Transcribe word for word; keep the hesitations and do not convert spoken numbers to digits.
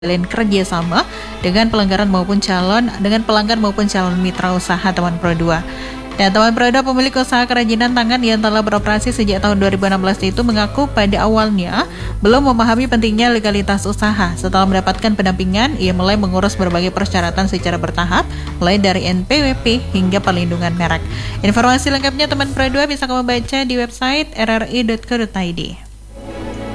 menjalin kerjasama dengan pelanggaran maupun calon dengan pelanggan maupun calon mitra usaha Teman Pro dua. Dan Teman Pro dua, pemilik usaha kerajinan tangan yang telah beroperasi sejak tahun dua ribu enam belas itu mengaku pada awalnya belum memahami pentingnya legalitas usaha. Setelah mendapatkan pendampingan, ia mulai mengurus berbagai persyaratan secara bertahap, mulai dari N P W P hingga perlindungan merek. Informasi lengkapnya Teman Pro dua bisa kamu baca di website r r i dot co dot i d.